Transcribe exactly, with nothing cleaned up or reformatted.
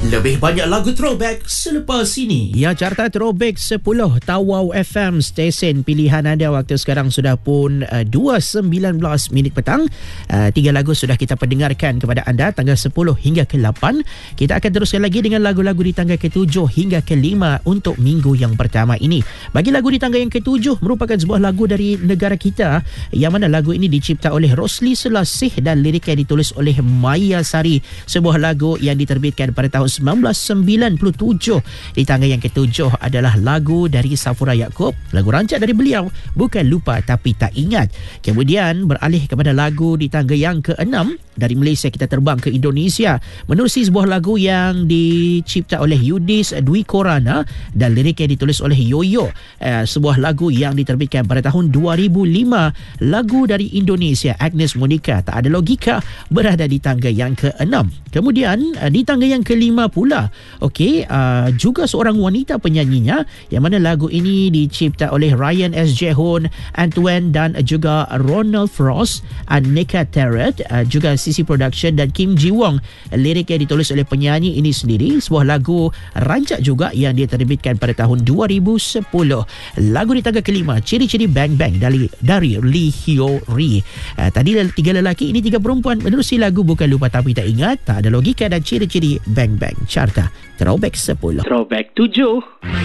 Lebih banyak lagu throwback selepas ini. Ya, carta throwback sepuluh Tawau F M, stesen pilihan anda. Waktu sekarang sudah pun uh, dua sembilan belas minit petang. Uh, tiga lagu sudah kita pendengarkan kepada anda tanggal sepuluh hingga ke lapan. Kita akan teruskan lagi dengan lagu-lagu di tanggal ke tujuh hingga ke lima untuk minggu yang pertama ini. Bagi lagu di tanggal yang ke tujuh merupakan sebuah lagu dari negara kita, yang mana lagu ini dicipta oleh Rosli Selasih dan liriknya ditulis oleh Maya Sari. Sebuah lagu yang diterbitkan pada tahun sembilan belas sembilan puluh tujuh. Di tanggal yang ketujuh adalah lagu dari Safura Yaakob. Lagu rancak dari beliau, Bukan Lupa Tapi Tak Ingat. Kemudian beralih kepada lagu di tanggal yang keenam. Dari Malaysia kita terbang ke Indonesia, menerusi sebuah lagu yang dicipta oleh Yudis Dwi Korana dan liriknya ditulis oleh Yoyo. Uh, sebuah lagu yang diterbitkan pada tahun dua ribu lima. Lagu dari Indonesia, Agnes Monica, Tak Ada Logika, berada di tangga yang keenam. Kemudian uh, di tangga yang kelima pula, okey, uh, juga seorang wanita penyanyinya, yang mana lagu ini dicipta oleh Ryan S. Jehon, Antoine dan juga Ronald Frost, Annika Terret, uh, juga Sisi Production dan Kim Ji Wong. Liriknya ditulis oleh penyanyi ini sendiri. Sebuah lagu rancak juga yang diterbitkan pada tahun dua ribu sepuluh. Lagu di tangga kelima, Ciri-Ciri Bang Bang dari dari Lee Hyo Ri. Uh, tadi tiga lelaki, ini tiga perempuan, menerusi lagu Bukan Lupa Tapi Tak Ingat, Tak Ada Logika dan Ciri-Ciri Bang Bang. Carta Throwback sepuluh. Throwback tujuh.